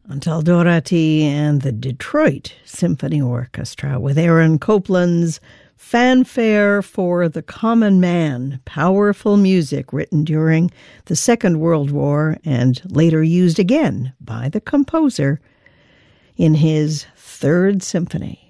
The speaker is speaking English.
Antaldorati and the Detroit Symphony Orchestra with Aaron Copland's Fanfare for the Common Man, powerful music written during the Second World War and later used again by the composer in his Third Symphony.